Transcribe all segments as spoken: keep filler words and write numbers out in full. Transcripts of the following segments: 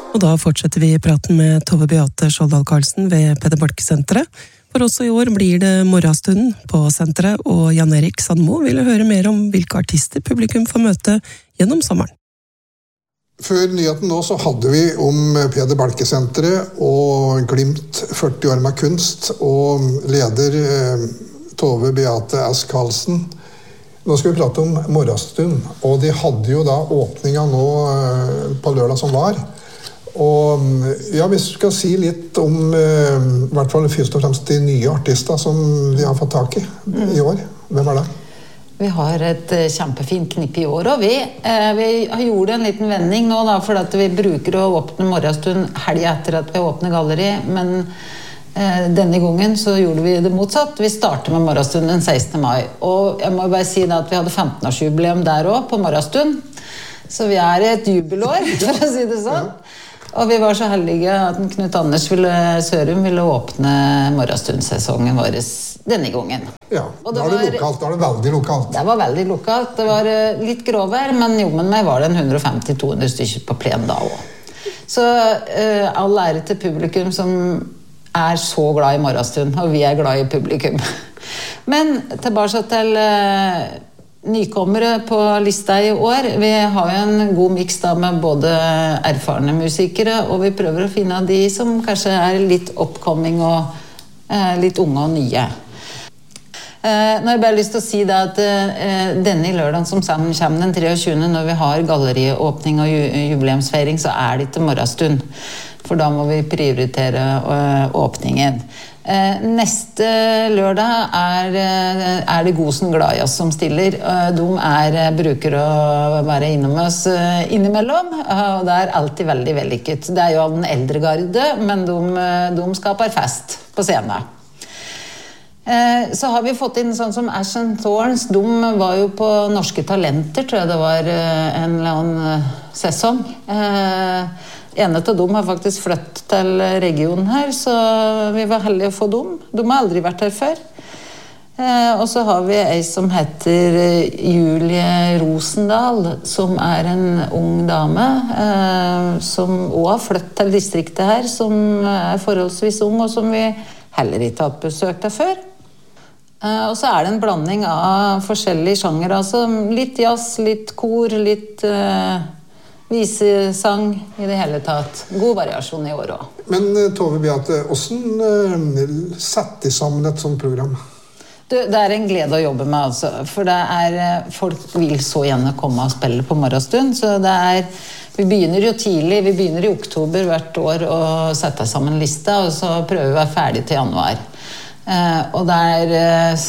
Og da fortsetter vi praten med Tove Beate Skjoldal Karlsen ved Peder Balke-senteret. For også i år blir det morgenstunden på senteret, og Jan Erik Sandmo ville høre mer om hvilke artister publikum får møte gjennom sommeren. Før nyheten nå så hadde vi om Peder Balke-senteret og Glimt førti år med kunst, og leder eh, Tove Beate S. Karlsen. Nå skal vi prate om morgenstund, og de hadde jo da åpningen nå eh, på lørdag som var. Og ja, vi skal si litt om eh, i hvert fall først og fremst de nye artister som de har fått tak i mm. i år. Hvem er det? Vi har et uh, kjempefint knipp i år, og vi, uh, vi har gjort en liten vending nå da, for at vi bruker å åpne morgenstund helgen etter at vi åpner galleri, men uh, denne gangen så gjorde vi det motsatt. Vi startet med morgenstund den sekstende mai, og jeg må bare si da at vi hadde femten-årsjubileum der også på morgenstund, så vi er i et jubelår, for å si det sånn. Og vi var så heldige at Knut Anders ville, Sørum ville åpne morgenstundsesongen vår denne gangen. Ja, da er det lokalt, da er det veldig lokalt. Det var veldig lokalt, det var litt grovvær, men jo, men meg var det en hundre femti til to hundre stykker på plen da også. Så uh, all ære til publikum som er så glad i morgenstund, og vi er glad i publikum. Men tilbake til uh, nykommere på lista i år. Vi har jo en god mix da med både erfarne musikere, og vi prøver å finne de som kanskje er litt oppkomming og uh, litt unge og nye. Uh, nå har jeg bare lyst til å si da at uh, denne lørdagen som sammen kommer den treogtjuende når vi har galleriåpning og ju jubileumsfeiring, så er det ikke morgenstund. For da må vi prioritere uh, åpningen. Uh, neste lørdag er, uh, er det Gosen Gladjazz som stiller. Uh, de er, uh, bruker å være innom oss uh, innimellom, uh, og det er alltid veldig vellykket. Det er jo den eldre garde, men de, uh, de skaper fest på scenen. Så har vi fått inn sånn som Ash and Thorns. De var jo på Norske Talenter, tror jeg det var en eller annen sesong. En av dem har faktisk flyttet til regionen her, så vi var heldige å få dem. De har aldri vært her før. Og så har vi ei som heter Julie Rosendal, som er en ung dame, som også har flyttet til distriktet her, som er forholdsvis ung, og som vi heller ikke har hatt besøkt der før. Uh, og så er det en blanding av forskjellige sjanger, altså litt jazz, litt kor, litt uh, visesang i det hele tatt. God variasjon i år også. Men Tove Beate, hvordan uh, setter de sammen et sånt program? Du, det er en glede å jobbe med, altså. For det er, folk vil så gjerne komme og spille på morgenstund, så det er, vi begynner jo tidlig, vi begynner i oktober hvert år å sette sammen lista, og så prøver vi å være ferdig til januar. Uh, og det er uh,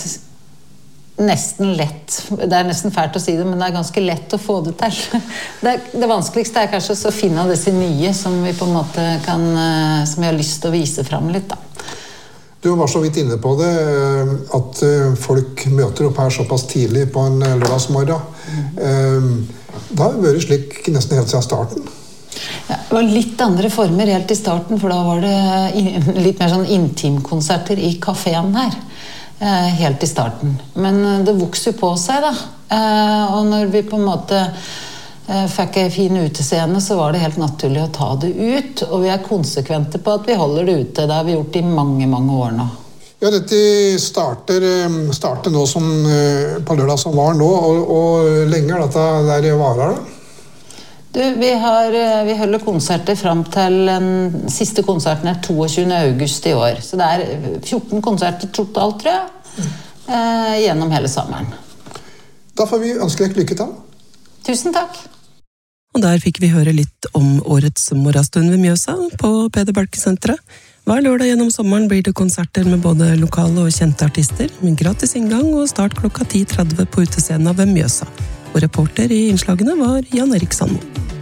nesten lett, det er nesten fælt å si det, men det er ganske lett å få det til. det, det vanskeligste er kanskje å finne disse nye som vi på en måte kan, uh, som vi har lyst til å vise frem litt da. Du var så vidt inne på det, at folk møter opp her såpass tidlig på en lørdagsmorgen. Mm. Det har vært slik nesten helt siden starten. Ja, det var litt andre former helt i starten, for da var det litt mer sånn intimkonserter i kaféen her, helt i starten. Men det vokste jo på seg da, og når vi på en måte fikk en fin utescene, så var det helt naturlig å ta det ut, og vi er konsekvente på at vi holder det ute. Det har vi gjort i mange, mange år nå. Ja, dette starter, starter nå som på lørdag som var nå, og, og lenge er dette der varer da? Du, vi, har, vi holder konserter frem til den siste konserten er toogtjuende august i år. Så det er fjorten konserter totalt, tror jeg, mm. eh, gjennom hele sommeren. Da får vi ønske deg lykke til. Tusen takk. Og der fikk vi høre litt om årets morgenstund ved Mjøsa på Peder Balke-senteret. Hver lørdag gjennom sommeren blir det konserter med både lokale og kjente artister, med gratis inngang og start klokka ti tretti på utescenen ved Mjøsa. Og reporter i innslagene var Jan Erik Sandmo.